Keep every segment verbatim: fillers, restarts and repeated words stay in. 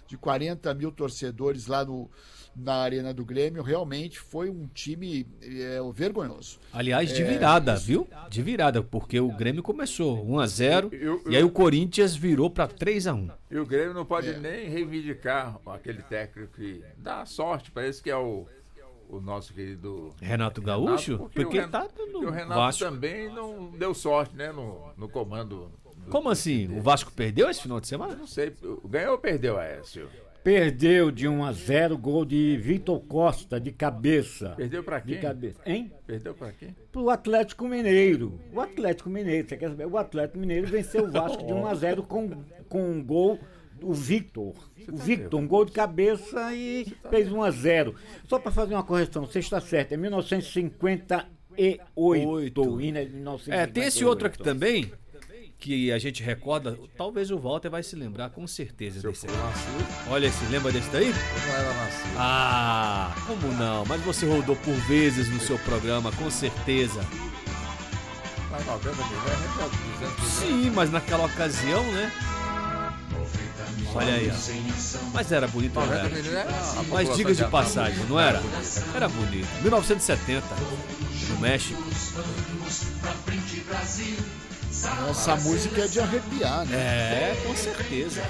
de quarenta mil torcedores lá no, na Arena do Grêmio. Realmente foi um time é, vergonhoso. Aliás, de É, virada, isso... viu? De virada, porque o Grêmio começou um a zero eu, eu, e aí o Corinthians virou para três a um. E o Grêmio não pode É. nem reivindicar aquele técnico que dá sorte, parece que é o, o nosso querido Renato Gaúcho, Renato, porque, porque o tá Renato, no o Renato Vasco. também não deu sorte, né, no, no comando. Do, Como assim? O Vasco perdeu esse final de semana? Não sei, ganhou ou perdeu, Aécio? Perdeu de um a zero, gol de Vitor Costa, de cabeça. Perdeu pra De quem? cabeça. Hein? Perdeu pra quem? Pro Atlético Mineiro. O Atlético Mineiro, você quer saber? O Atlético Mineiro venceu o Vasco de um a zero com, com um gol do Victor. O Victor, um gol de cabeça e fez um a zero. Só para fazer uma correção, você está certo, é mil novecentos e cinquenta e oito. Hino é de mil novecentos e cinquenta e oito. É, tem esse outro aqui também, que a gente recorda, talvez o Walter vai se lembrar com certeza desse aí. Olha esse, lembra desse daí? Não era nascido. Ah, como não? Mas você rodou por vezes no seu programa, com certeza. Mas noventa mil, né? duzentos Sim, mas naquela ocasião, né? Olha aí, ó. Mas era bonito, não era? noventa mil, né? A Mas diga de população passagem, não era? Era bonito. mil novecentos e setenta, no México. Essa música é de arrepiar, né? É, com certeza.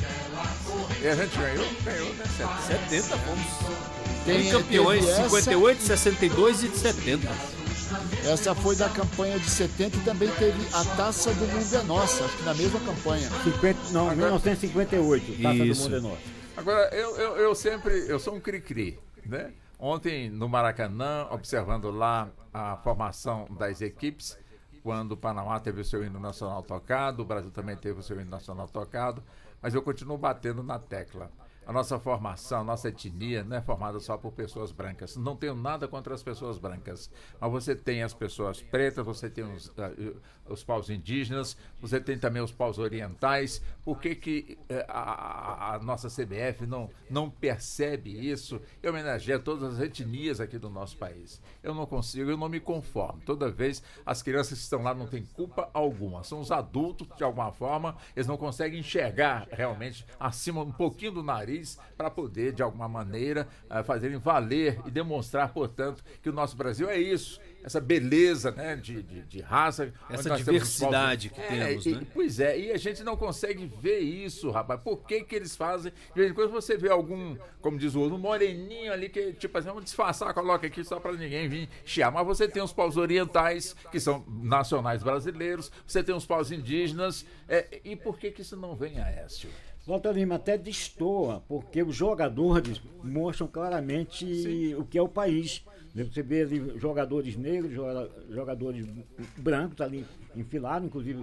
E a gente ganhou? Ganhou, né? setenta fomos. Tem- Tem campeões, teve essa- cinquenta e oito, sessenta e dois e de setenta. Essa foi da campanha de setenta e também teve a Taça do Mundo é Nossa, acho que na mesma campanha. cinquenta, não, mil novecentos e cinquenta e oito. Taça Isso. do Mundo é Nossa. Agora, eu, eu, eu sempre, eu sou um cri-cri, né? Ontem, no Maracanã, observando lá a formação das equipes, quando o Panamá teve o seu hino nacional tocado, o Brasil também teve o seu hino nacional tocado, mas eu continuo batendo na tecla. A nossa formação, a nossa etnia não é formada só por pessoas brancas. Não tenho nada contra as pessoas brancas, mas você tem as pessoas pretas, você tem os, uh, os paus indígenas, você tem também os paus orientais. Por que que uh, a, a nossa C B F não, não percebe isso e homenageia todas as etnias aqui do nosso país? Eu não consigo, eu não me conformo. Toda vez as crianças que estão lá não têm culpa alguma. São os adultos, de alguma forma, eles não conseguem enxergar realmente acima um pouquinho do nariz para poder, de alguma maneira, uh, fazerem valer e demonstrar, portanto, que o nosso Brasil é isso, essa beleza, né, de, de, de raça. Essa diversidade que é, temos, e, né? Pois é, e a gente não consegue ver isso, rapaz. Por que que eles fazem? De vez em quando você vê algum, como diz o outro, um moreninho ali que, tipo assim, vamos disfarçar, coloca aqui só para ninguém vir chiar. Mas você tem os paus orientais, que são nacionais brasileiros, você tem os paus indígenas, é, e por que que isso não vem, Aécio? Walter Lima até destoa, porque os jogadores mostram claramente Sim. o que é o país. Você vê ali jogadores negros, joga- jogadores brancos ali enfilados, inclusive.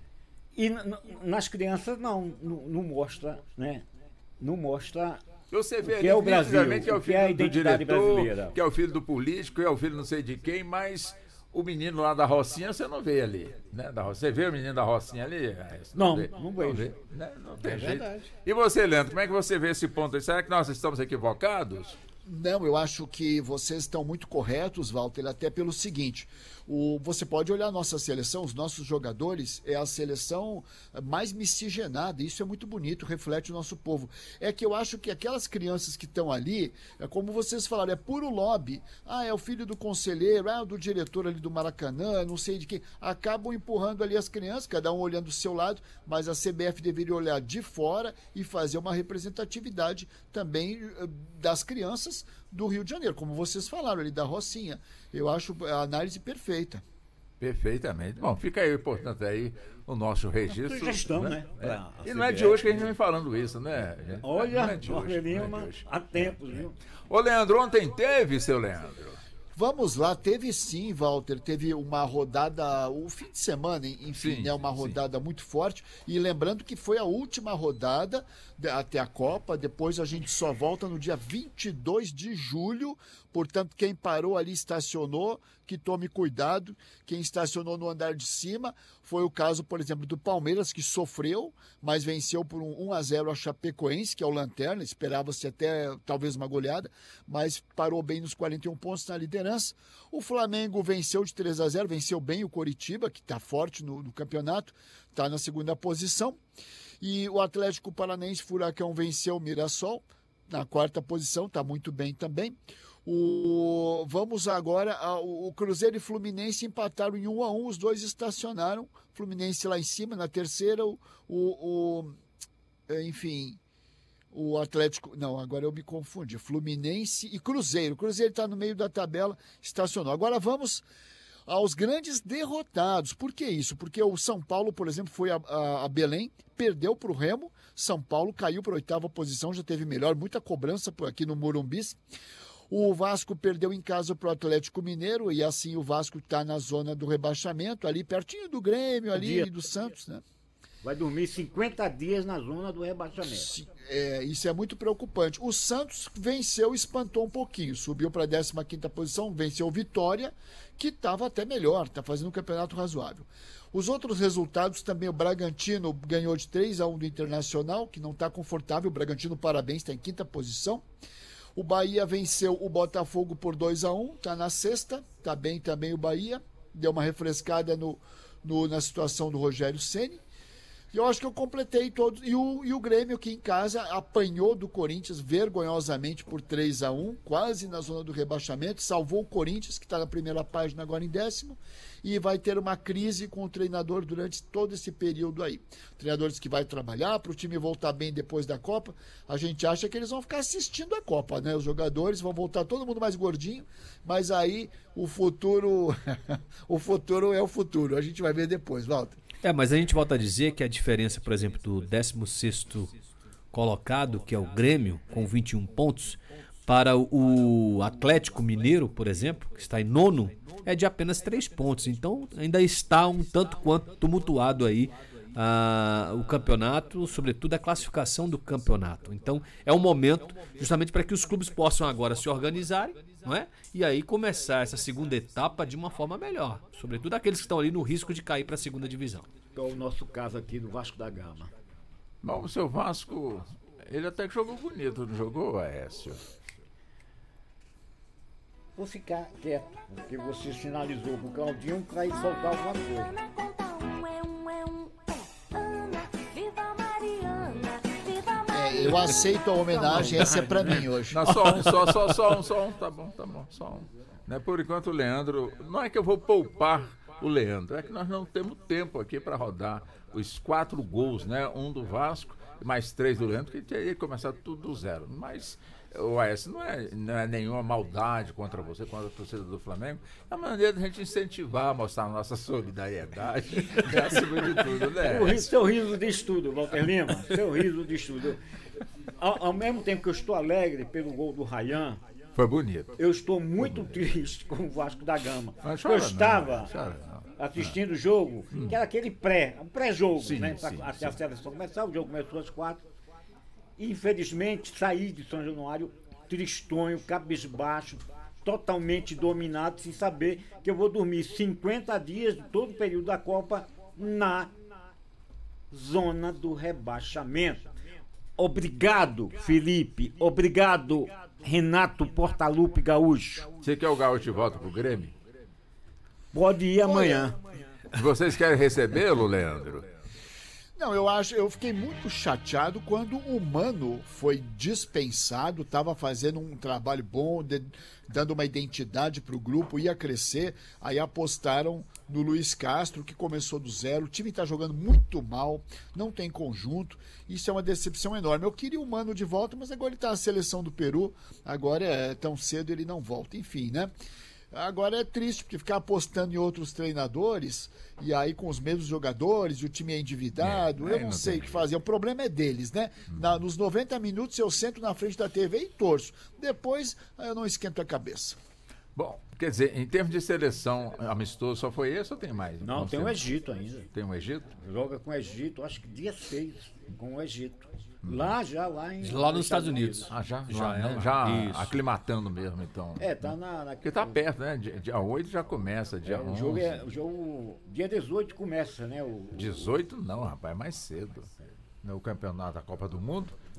E n- n- nas crianças não, não, não mostra, né? Não mostra. Você vê O que é o Brasil, nitidamente que é o o que é a filho do identidade diretor, brasileira. que é o filho do político, que é o filho não sei de quem, mas o menino lá da Rocinha você não vê ali, né? Da Ro- Você vê o menino da Rocinha ali? É, você Não, vê. não vejo. vê, né? Não tem É jeito. verdade. E você, Leandro, como é que você vê esse ponto aí? Será que nós estamos equivocados? Não, eu acho que vocês estão muito corretos, Walter, até pelo seguinte, o, você pode olhar a nossa seleção, os nossos jogadores, é a seleção mais miscigenada, isso é muito bonito, reflete o nosso povo. É que eu acho que aquelas crianças que estão ali, é como vocês falaram, é puro lobby, ah, é o filho do conselheiro, ah, do diretor ali do Maracanã, não sei de quem, acabam empurrando ali as crianças, cada um olhando do seu lado, mas a C B F deveria olhar de fora e fazer uma representatividade também eh, das crianças do Rio de Janeiro, como vocês falaram ali da Rocinha. Eu acho a análise perfeita. Perfeitamente. Bom, fica aí, portanto, aí o nosso registro. Sugestão, né? É. pra E C não é B de F. hoje que a gente vem falando isso, né? gente? Olha, não é de hoje, Walter não é de Lima, hoje. há tempos, viu? Ô, Leandro, ontem teve, seu Leandro? Vamos lá, teve sim, Walter, teve uma rodada, o fim de semana, enfim, Sim, né, uma sim. rodada muito forte, e lembrando que foi a última rodada de- até a Copa, depois a gente só volta no dia vinte e dois de julho, portanto quem parou ali estacionou, que tome cuidado, quem estacionou no andar de cima, foi o caso, por exemplo, do Palmeiras, que sofreu, mas venceu por um um a zero a Chapecoense, que é o Lanterna, esperava-se até talvez uma goleada, mas parou bem nos quarenta e um pontos na liderança. O Flamengo venceu de três a zero, venceu bem o Coritiba, que está forte no, no campeonato, está na segunda posição. E o Atlético Paranaense Furacão venceu o Mirassol, na quarta posição, está muito bem também. O, vamos agora, a, o Cruzeiro e Fluminense empataram em um a um, os dois estacionaram, Fluminense lá em cima, na terceira, o, o, o enfim, o Atlético, não, agora eu me confundi, Fluminense e Cruzeiro, o Cruzeiro está no meio da tabela, estacionou. Agora vamos aos grandes derrotados. Por que isso? Porque o São Paulo, por exemplo, foi a, a, a Belém, perdeu para o Remo, São Paulo caiu para a oitava posição, já teve melhor, muita cobrança por aqui no Morumbi. O Vasco perdeu em casa para o Atlético Mineiro e assim o Vasco está na zona do rebaixamento, ali pertinho do Grêmio, ali e do Santos, né? Vai dormir cinquenta dias na zona do rebaixamento. É, isso é muito preocupante. O Santos venceu, espantou um pouquinho, subiu para a décima quinta posição, venceu o Vitória, que estava até melhor, está fazendo um campeonato razoável. Os outros resultados também, o Bragantino ganhou de três a um do Internacional, que não está confortável, o Bragantino, parabéns, está em quinta posição. O Bahia venceu o Botafogo por dois a um, está na sexta, está bem também o Bahia, deu uma refrescada no, no, na situação do Rogério Ceni. E eu acho que eu completei todos. E o, e o Grêmio, que em casa apanhou do Corinthians vergonhosamente por três a um, quase na zona do rebaixamento, salvou o Corinthians, que está na primeira página agora em décimo, e vai ter uma crise com o treinador durante todo esse período aí. O treinador diz que vai trabalhar para o time voltar bem depois da Copa. A gente acha que eles vão ficar assistindo a Copa, né? Os jogadores vão voltar todo mundo mais gordinho, mas aí o futuro, o futuro é o futuro. A gente vai ver depois, Walter. É, mas a gente volta a dizer que a diferença, por exemplo, do décimo sexto colocado, que é o Grêmio, com vinte e um pontos, para o Atlético Mineiro, por exemplo, que está em nono, é de apenas três pontos. Então ainda está um tanto quanto tumultuado aí ah, o campeonato, sobretudo a classificação do campeonato. Então é um momento justamente para que os clubes possam agora se organizarem, não é? E aí começar essa segunda etapa de uma forma melhor, sobretudo aqueles que estão ali no risco de cair para a segunda divisão. É o nosso caso aqui do Vasco da Gama. Bom, o seu Vasco, ele até que jogou bonito, não jogou, Aécio? Vou ficar quieto, porque você sinalizou pro Claudinho para ir soltar alguma coisa. É, eu aceito a homenagem, essa é pra mim hoje. Não, só um, só, só, só um, só um, tá bom, tá bom, só um. Né, por enquanto o Leandro, não é que eu vou poupar o Leandro, é que nós não temos tempo aqui para rodar os quatro gols, né? Um do Vasco e mais três do Leandro, que teria que começar tudo do zero. Mas o A S não é, não é nenhuma maldade contra você, contra a torcida do Flamengo. É uma maneira de a gente incentivar, mostrar a nossa solidariedade, acima de tudo, né? O seu riso diz tudo, Walter Lima. Seu riso diz tudo. Ao, ao mesmo tempo que eu estou alegre pelo gol do Ryan, foi bonito. eu estou muito triste com o Vasco da Gama. Mas eu chora estava não, chora não. assistindo o jogo, que era aquele pré, um pré-jogo, Sim, né? Pra, sim, até sim. a seleção começar, o jogo começou às quatro. Infelizmente, saí de São Januário tristonho, cabisbaixo, totalmente dominado, sem saber que eu vou dormir cinquenta dias de todo o período da Copa na zona do rebaixamento. Obrigado, Felipe. Obrigado, Renato Portaluppi Gaúcho. Você quer o Gaúcho de volta pro Grêmio? Pode ir amanhã. Vocês querem recebê-lo, Leandro? Não, eu acho, eu fiquei muito chateado quando o Mano foi dispensado, estava fazendo um trabalho bom, de, dando uma identidade para o grupo, ia crescer, aí apostaram no Luiz Castro, que começou do zero, o time está jogando muito mal, não tem conjunto, isso é uma decepção enorme. Eu queria o Mano de volta, mas agora ele está na seleção do Peru, agora é tão cedo ele não volta, enfim, né? Agora é triste, porque ficar apostando em outros treinadores e aí com os mesmos jogadores, e o time é endividado, é, eu não, não sei o que fazer. O problema é deles, né? Hum. Na, nos noventa minutos eu sento na frente da T V e torço. Depois eu não esquento a cabeça. Bom, quer dizer, em termos de seleção amistoso, só foi esse ou tem mais? Não, não tem o Egito ainda. Tem o Egito? Joga com o Egito, acho que dia seis, com o Egito. Lá, já, lá em... Lá nos Estados Unidos. Ah, já? Já, lá, é né? lá. Já Isso. aclimatando mesmo, então. É, tá na... na... Porque tá perto, né? Dia, dia oito já começa, dia é, o onze. jogo é, o jogo, dia dezoito começa, né? O, dezoito não, rapaz, é mais cedo. No campeonato da Copa do Mundo.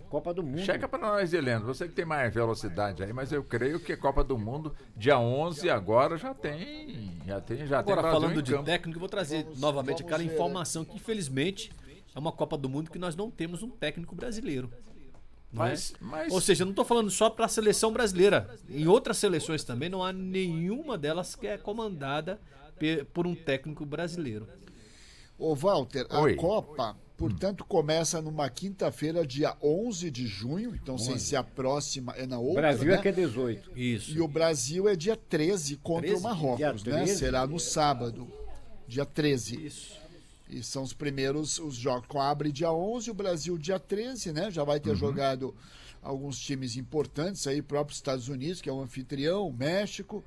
Copa do Mundo. Checa para nós, Heleno, você que tem mais velocidade aí, mas eu creio que Copa do Mundo, dia onze agora, já tem, já tem, já Agora, tem falando em de campo. técnico, eu vou trazer Vamos- novamente vamos aquela ver. informação que, infelizmente, é uma Copa do Mundo que nós não temos um técnico brasileiro. Não é? Mas, mas Ou seja, eu não estou falando só para a seleção brasileira. Em outras seleções também não há nenhuma delas que é comandada pe- por um técnico brasileiro. Ô, Walter, a Oi. Copa, portanto, começa numa quinta-feira, dia onze de junho, então sem ser a próxima, é na O outra, Brasil né? é que é dezoito. Isso. E o Brasil é dia treze contra treze? o Marrocos, Dia né? treze? Será no sábado, dia treze. Isso. E são os primeiros, os jogos. Abre dia onze, o Brasil dia treze, né? Já vai ter jogado alguns times importantes aí, próprio Estados Unidos, que é o anfitrião, México,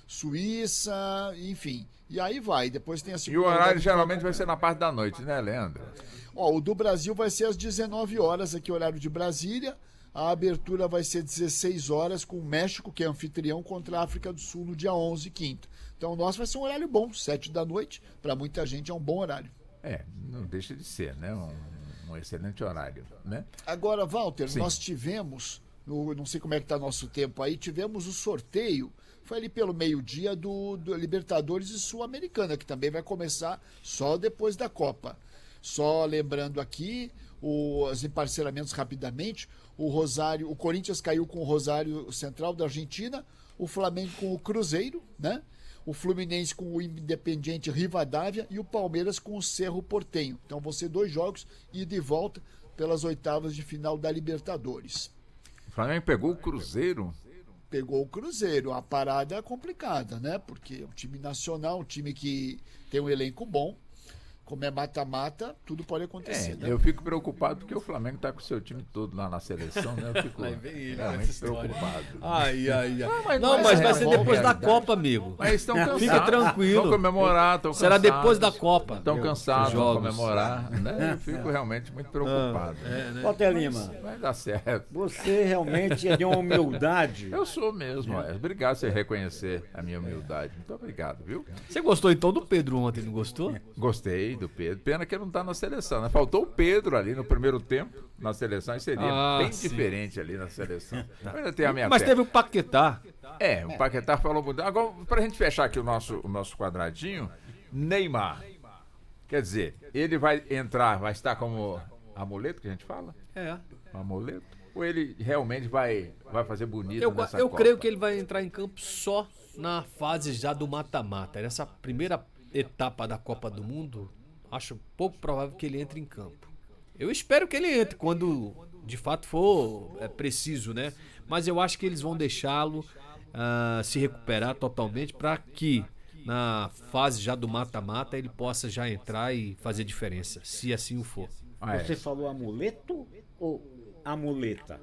Suíça, enfim. E aí vai, depois tem a e o segunda horário rodada. geralmente vai ser na parte da noite, né, Leandro? Ó, o do Brasil vai ser às dezenove horas, aqui horário de Brasília. A abertura vai ser dezesseis horas com o México, que é anfitrião, contra a África do Sul no dia onze, quinta. Então o nosso vai ser um horário bom, sete da noite. Para muita gente é um bom horário. É, não deixa de ser, né? Um, um excelente horário, né? Agora, Walter, Sim. nós tivemos, no- não sei como é que está nosso tempo aí, tivemos o sorteio, foi ali pelo meio-dia do, do Libertadores e Sul-Americana, que também vai começar só depois da Copa. Só lembrando aqui, o- os emparceramentos rapidamente, o Rosário, o Corinthians caiu com o Rosário Central da Argentina, o Flamengo com o Cruzeiro, né? O Fluminense com o Independiente Rivadavia e o Palmeiras com o Cerro Porteño. Então vão ser dois jogos, ida e volta, pelas oitavas de final da Libertadores. O Flamengo pegou o Cruzeiro. Pegou o Cruzeiro, a parada é complicada, né? Porque é um time nacional, um time que tem um elenco bom. Como é mata-mata, tudo pode acontecer, É, né? eu fico preocupado porque o Flamengo tá com o seu time todo lá na seleção, né? Eu fico Lá vem ele, realmente essa história. preocupado. Ai, ai, ai. Não, mas Não, não é mas vai é ser bom, depois da realidade. Copa, amigo. Mas estão cansados. Fica tranquilo. Vão comemorar, estão Será cansados. depois da Copa. Estão cansados, vão Jogos. comemorar, né? Eu fico realmente muito preocupado. É, né? Walter Lima, Vai dar certo. você realmente é de uma humildade. Eu sou mesmo, é. Obrigado por você reconhecer a minha humildade. Muito obrigado, viu? Você gostou então do Pedro ontem, não gostou? Gostei do Pedro. Pena que ele não está na seleção, né? Faltou o Pedro ali no primeiro tempo na seleção e seria Ah, bem sim. diferente ali na seleção. Eu ainda tenho a minha Mas fé. teve o Paquetá. É, o Paquetá falou muito. Agora, pra gente fechar aqui o nosso, o nosso quadradinho, Neymar. Quer dizer, ele vai entrar, vai estar como amuleto que a gente fala? É. Amuleto? Ou ele realmente vai, vai fazer bonito Eu, nessa eu Copa? creio que ele vai entrar em campo só na fase já do mata-mata. Nessa primeira etapa da Copa do Mundo, acho pouco provável que ele entre em campo. Eu espero que ele entre quando de fato for é, preciso, né? Mas eu acho que eles vão deixá-lo ah, se recuperar totalmente para que na fase já do mata-mata ele possa já entrar e fazer diferença, se assim o for. Ah, é. Você falou amuleto ou amuleta?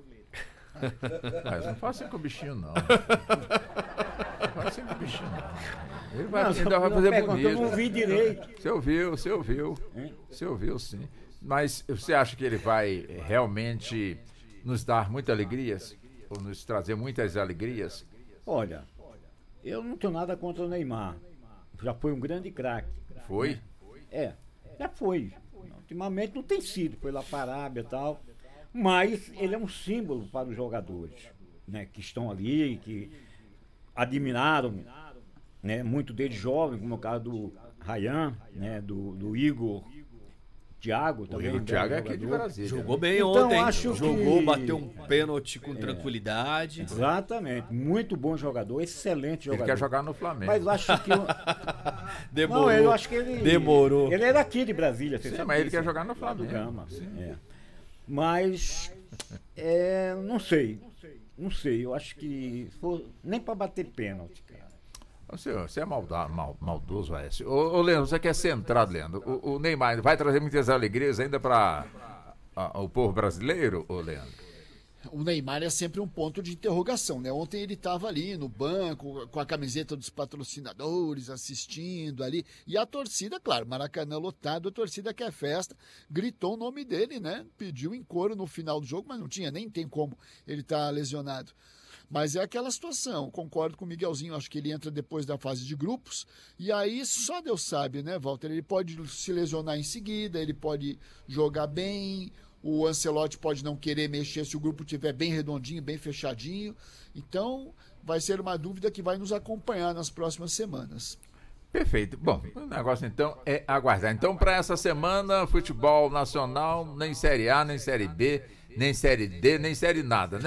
Mas não faça assim com o bichinho, não. Não faça assim com o bichinho, não. Ele vai, Não, ainda só vai uma fazer pergunta, bonito. eu não vi direito. Você ouviu, você ouviu. Hein? Você ouviu, sim. Mas você acha que ele vai realmente nos dar muitas alegrias? Ou nos trazer muitas alegrias? Olha, eu não tenho nada contra o Neymar. Já foi um grande craque. Foi? É, já foi. Ultimamente não tem sido, foi lá para a Arábia e tal. Mas ele é um símbolo para os jogadores, né, que estão ali, que admiraram, né, muito deles jovens, como é o caso do Ryan, né, do, do Igor, Thiago O também. Igor um Thiago é bom aqui de jogador. Brasília. Jogou bem Então, ontem. acho Jogou, que- bateu um pênalti com tranquilidade. Exatamente, muito bom jogador, excelente Ele jogador. quer jogar no Flamengo. Mas eu acho que. Demorou. Não, eu acho que ele. Demorou. Ele é daqui de Brasília, você Sim, sabe mas ele disso, quer jogar no lá do Flamengo. Gama. É. Mas. É, não sei. Não sei. Eu acho que. For, nem para bater pênalti, cara. Você, você é malda, mal, maldoso, Aécio. Ô, ô, Leandro, você quer ser centrado, Leandro? O, o Neymar vai trazer muitas alegrias ainda para o povo brasileiro, ô Leandro? O Neymar é sempre um ponto de interrogação, né? Ontem ele estava ali no banco, com a camiseta dos patrocinadores, assistindo ali. E a torcida, claro, Maracanã lotado, a torcida quer festa, gritou o nome dele, né? Pediu em coro no final do jogo, mas não tinha, nem tem como ele estar lesionado. Mas é aquela situação, concordo com o Miguelzinho, acho que ele entra depois da fase de grupos, e aí só Deus sabe, né, Walter? Ele pode se lesionar em seguida, ele pode jogar bem, o Ancelotti pode não querer mexer se o grupo estiver bem redondinho, bem fechadinho. Então, vai ser uma dúvida que vai nos acompanhar nas próximas semanas. Perfeito. Bom, o negócio então é aguardar. Então, para essa semana, futebol nacional, nem Série A, nem Série B, nem Série D, nem Série nada, né?